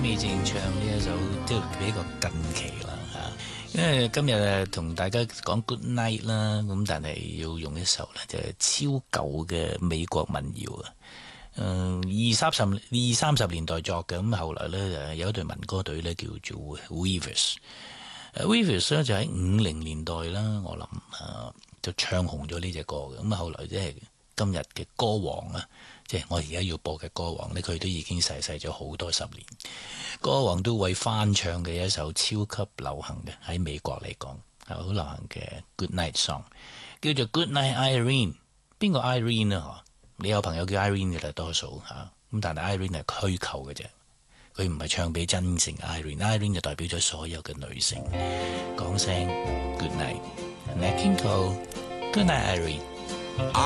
美靜唱呢一首都比較近期啦嚇，因為今日同大家講 Good Night 啦，咁但係要用一首咧就係超舊嘅美國民謠啊，二三十年代作嘅，咁後來咧有一隊民歌隊咧叫做 Weavers，Weavers 咧就喺50年代啦，我諗就唱紅咗呢隻歌嘅，咁後來即係今日嘅歌王啊，即係我而家要播嘅歌王呢，佢都已經逝世咗好多十年。歌王都會翻唱嘅一首超級流行嘅，喺美國嚟講係好流行嘅 Good Night Song， 叫做 Good Night Irene。邊個 Irene 啊？你有朋友叫 Irene 嘅啦，多數嚇咁，但係 Irene 係虛構嘅啫，佢唔係唱俾真正 Irene。Irene 就代表咗所有嘅女性。講聲 Good Night，Nat King Cole，Good Night Irene。